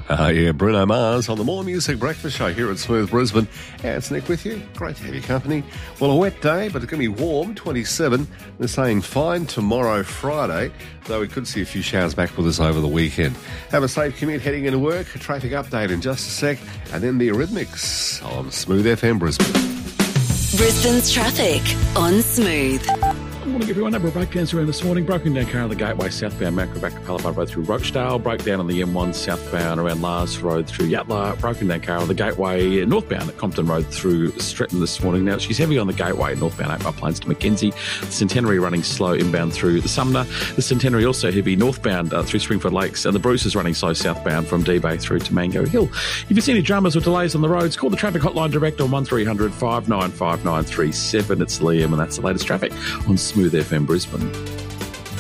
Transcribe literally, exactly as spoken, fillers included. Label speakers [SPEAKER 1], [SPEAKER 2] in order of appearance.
[SPEAKER 1] Uh, yeah, Bruno Mars on the More Music Breakfast Show here at Smooth Brisbane. Yeah, it's Nick with you. Great to have your company. Well, a wet day, but it's going to be warm, twenty-seven. They're saying fine tomorrow, Friday, though we could see a few showers back with us over the weekend. Have a safe commute heading into work. A traffic update in just a sec. And then the Eurythmics on Smooth F M Brisbane.
[SPEAKER 2] Brisbane's traffic on Smooth.
[SPEAKER 3] Good morning, everyone. Number of breakdowns around this morning. Broken down car on the Gateway southbound, Macrovac Capella Road through Rochdale. Broke down on the M one southbound around Lars Road through Yatala. Broken down car on the Gateway northbound at Compton Road through Stretton this morning. Now, she's heavy on the Gateway northbound Eight Mile Plains to Mackenzie. The Centenary running slow inbound through the Sumner. The Centenary also heavy northbound uh, through Springford Lakes. And the Bruce is running slow southbound from D-Bay through to Mango Hill. If you see any dramas or delays on the roads, call the traffic hotline direct on one three hundred five nine five nine three seven. It's Liam, and that's the latest traffic on Smooth F M Brisbane.